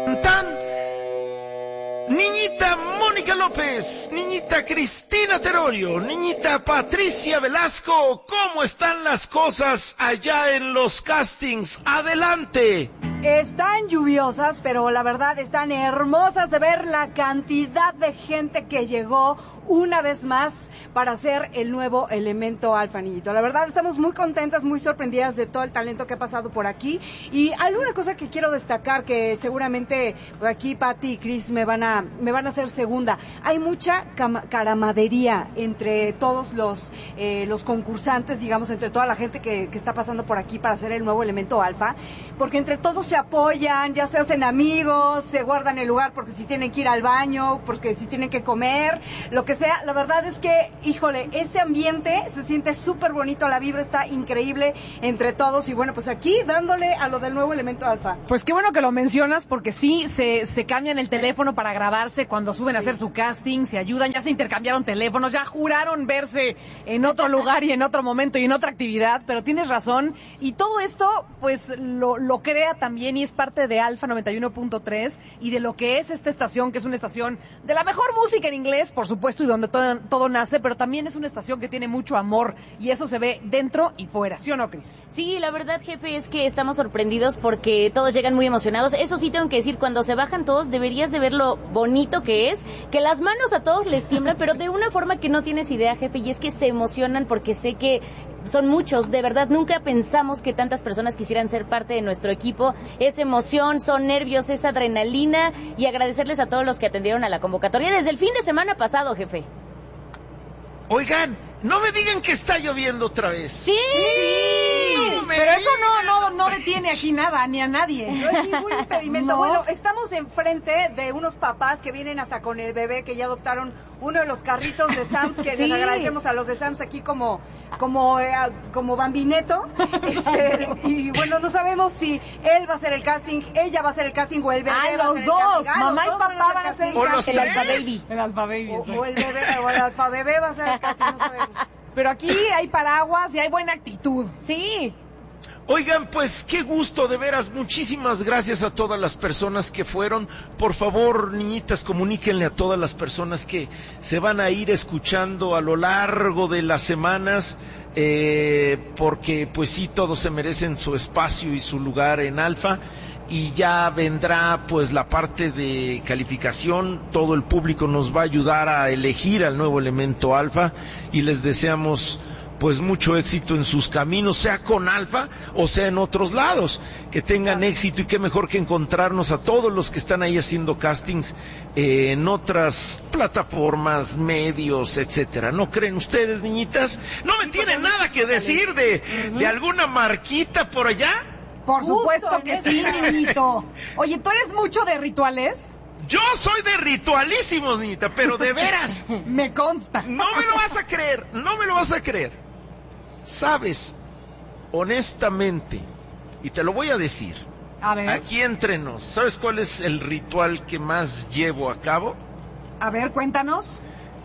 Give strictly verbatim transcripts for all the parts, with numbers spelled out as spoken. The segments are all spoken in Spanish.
Tan, niñita Mónica López, niñita Cristina Terorio, niñita Patricia Velasco, ¿cómo están las cosas allá en los castings? ¡Adelante! Están lluviosas, pero la verdad están hermosas de ver la cantidad de gente que llegó una vez más para hacer el nuevo Elemento Alfa, niñito. La verdad estamos muy contentas, muy sorprendidas de todo el talento que ha pasado por aquí. Y alguna cosa que quiero destacar, que seguramente por aquí Pati y Cris me van a me van a hacer segunda. Hay mucha cam- caramadería entre todos los eh, los concursantes, digamos, entre toda la gente que, que está pasando por aquí para hacer el nuevo Elemento Alfa, porque entre todos se apoyan, ya se hacen amigos, se guardan el lugar porque si tienen que ir al baño, porque si tienen que comer, lo que sea. La verdad es que, híjole, este ambiente se siente súper bonito, la vibra está increíble entre todos y bueno, pues aquí dándole a lo del nuevo Elemento Alfa. Pues qué bueno que lo mencionas porque sí, se, se cambian el teléfono para grabarse cuando suben sí. a hacer su casting, se ayudan, ya se intercambiaron teléfonos, ya juraron verse en otro lugar y en otro momento y en otra actividad, pero tienes razón y todo esto pues lo, lo crea también y es parte de Alfa noventa y uno punto tres y de lo que es esta estación, que es una estación de la mejor música en inglés, por supuesto, y donde todo, todo nace, pero también es una estación que tiene mucho amor y eso se ve dentro y fuera, ¿sí o no, Cris? Sí, la verdad, jefe, es que estamos sorprendidos porque todos llegan muy emocionados. Eso sí tengo que decir, cuando se bajan todos, deberías de ver lo bonito que es, que las manos a todos les tiemblan, pero de una forma que no tienes idea, jefe, y es que se emocionan porque sé que son muchos, de verdad, nunca pensamos que tantas personas quisieran ser parte de nuestro equipo. Es emoción, son nervios, es adrenalina y agradecerles a todos los que atendieron a la convocatoria desde el fin de semana pasado, jefe. Oigan, no me digan que está lloviendo otra vez. ¡Sí! sí no pero eso no, no, no detiene aquí nada, ni a nadie. No hay ningún impedimento. No. Bueno, estamos enfrente de unos papás que vienen hasta con el bebé, que ya adoptaron uno de los carritos de Sams, que sí. les agradecemos a los de Sams aquí como como eh, como Bambineto. Este, y bueno, no sabemos si él va a hacer el casting, ella va a hacer el casting o el bebé ah, va los a hacer dos, el casting. mamá y papá van a hacer el o casting. Los el alfa baby. El alfa baby. O, o el bebé, o el alfa bebé va a hacer el casting, no sabemos. Pero aquí hay paraguas y hay buena actitud. Sí. Oigan, pues qué gusto, de veras, muchísimas gracias a todas las personas que fueron. Por favor, niñitas, comuníquenle a todas las personas que se van a ir escuchando a lo largo de las semanas, eh, porque pues sí, todos se merecen su espacio y su lugar en Alfa. Y ya vendrá pues la parte de calificación, todo el público nos va a ayudar a elegir al nuevo Elemento Alfa y les deseamos pues mucho éxito en sus caminos, sea con Alfa o sea en otros lados, que tengan éxito y qué mejor que encontrarnos a todos los que están ahí haciendo castings eh, en otras plataformas, medios, etcétera. ¿No creen ustedes, niñitas? ¿No me tienen nada que decir de, de alguna marquita por allá? Por supuesto que sí, niñito. Oye, ¿tú eres mucho de rituales? Yo soy de ritualísimos, niñita, pero de veras. Me consta. No me lo vas a creer, no me lo vas a creer. Sabes, honestamente, y te lo voy a decir, a ver. Aquí entre nos, ¿sabes cuál es el ritual que más llevo a cabo? A ver, cuéntanos.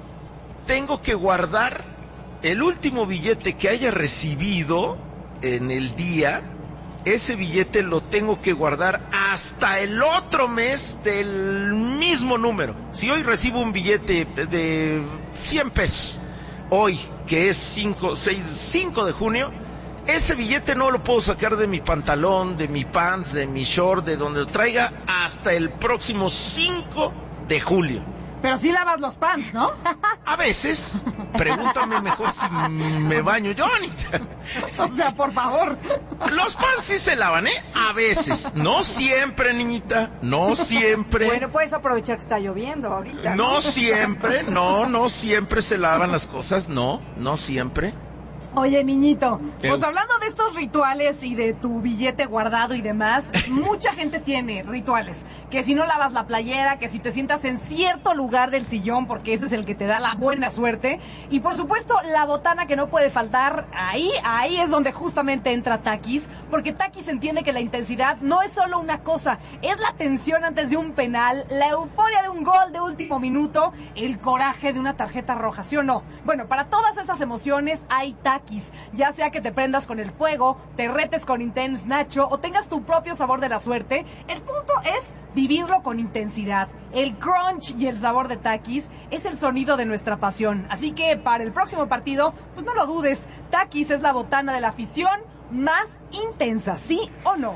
Tengo que guardar el último billete que haya recibido en el día. Ese billete lo tengo que guardar hasta el otro mes del mismo número. Si hoy recibo un billete de cien pesos, hoy, que es cinco, seis, cinco de junio, ese billete no lo puedo sacar de mi pantalón, de mi pants, de mi short, de donde lo traiga, hasta el próximo cinco de julio. Pero sí lavas los pants, ¿no? A veces. Pregúntame mejor si me baño yo, Anita. O sea, por favor. Los pants sí se lavan, ¿eh? A veces. No siempre, niñita. No siempre. Bueno, puedes aprovechar que está lloviendo ahorita. No, no siempre. No, no siempre se lavan las cosas. No, no siempre. Oye, niñito, pues hablando de estos rituales y de tu billete guardado y demás, mucha gente tiene rituales. Que si no lavas la playera, que si te sientas en cierto lugar del sillón, porque ese es el que te da la buena suerte. Y por supuesto, la botana que no puede faltar, ahí, ahí es donde justamente entra Takis, porque Takis entiende que la intensidad no es solo una cosa, es la tensión antes de un penal, la euforia de un gol de último minuto, el coraje de una tarjeta roja, ¿sí o no? Bueno, para todas esas emociones hay Takis. Takis. Ya sea que te prendas con el fuego, te retes con Intense Nacho o tengas tu propio sabor de la suerte, el punto es vivirlo con intensidad. El crunch y el sabor de Takis es el sonido de nuestra pasión. Así que para el próximo partido, pues no lo dudes, Takis es la botana de la afición más intensa, ¿sí o no?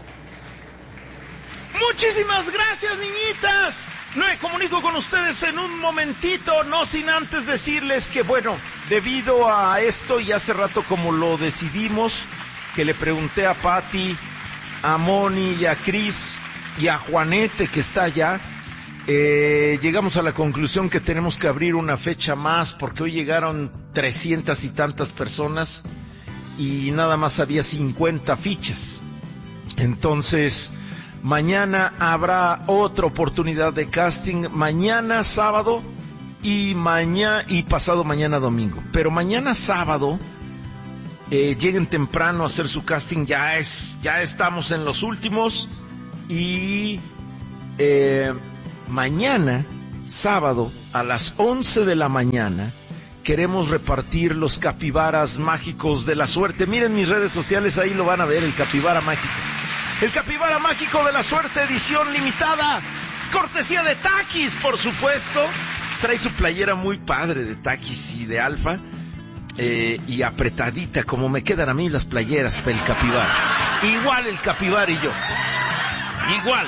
Muchísimas gracias, niñitas. Me comunico con ustedes en un momentito, no sin antes decirles que, bueno, debido a esto y hace rato como lo decidimos, que le pregunté a Pati, a Moni y a Cris y a Juanete que está allá, eh, llegamos a la conclusión que tenemos que abrir una fecha más porque hoy llegaron trescientas y tantas personas y nada más había cincuenta fichas. Entonces, mañana habrá otra oportunidad de casting, mañana sábado y mañana y pasado mañana domingo. Pero mañana sábado eh, lleguen temprano a hacer su casting, ya es, ya estamos en los últimos. Y eh, mañana sábado a las once de la mañana queremos repartir los capibaras mágicos de la suerte. Miren mis redes sociales, ahí lo van a ver, el capibara mágico. El capibara mágico de la suerte, edición limitada, cortesía de Takis, por supuesto. Trae su playera muy padre de Takis y de Alfa, eh, y apretadita, como me quedan a mí las playeras para el capibara. Igual el capibara y yo. Igual.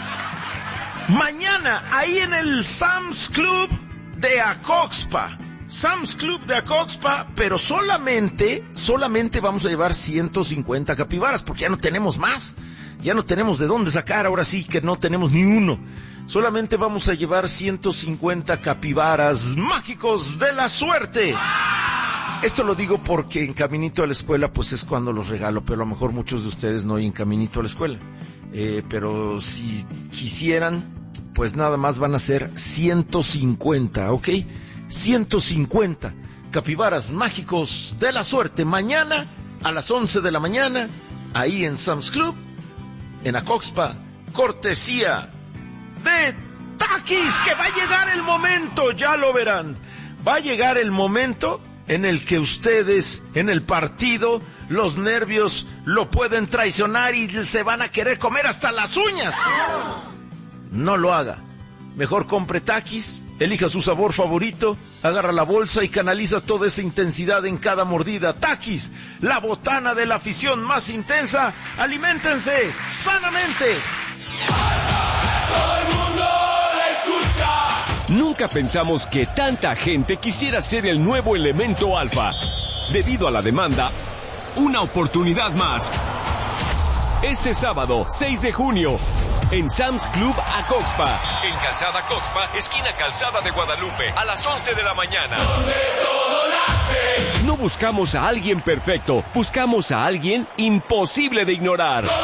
Mañana, ahí en el Sam's Club de Acoxpa. Sam's Club de Acoxpa, pero solamente, solamente vamos a llevar ciento cincuenta capibaras, porque ya no tenemos más. Ya no tenemos de dónde sacar, ahora sí que no tenemos ni uno. Solamente vamos a llevar ciento cincuenta capibaras mágicos de la suerte. Esto lo digo porque en caminito a la escuela pues es cuando los regalo, pero a lo mejor muchos de ustedes no hay en caminito a la escuela. Eh, pero si quisieran, pues nada más van a ser ciento cincuenta, ¿ok? ciento cincuenta capibaras mágicos de la suerte. Mañana a las once de la mañana, ahí en Sam's Club, en Acoxpa, cortesía de Takis, que va a llegar el momento, ya lo verán. Va a llegar el momento en el que ustedes, en el partido, los nervios lo pueden traicionar y se van a querer comer hasta las uñas. No lo haga. Mejor compre Takis, elija su sabor favorito, agarra la bolsa y canaliza toda esa intensidad en cada mordida. Takis, la botana de la afición más intensa. Aliméntense sanamente. Todo el mundo la escucha. Nunca pensamos que tanta gente quisiera ser el nuevo elemento alfa. Debido a la demanda, una oportunidad más. Este sábado, seis de junio, en Sam's Club Acoxpa, en Calzada Acoxpa, esquina Calzada de Guadalupe, a las once de la mañana. Donde todo nace. No buscamos a alguien perfecto, buscamos a alguien imposible de ignorar.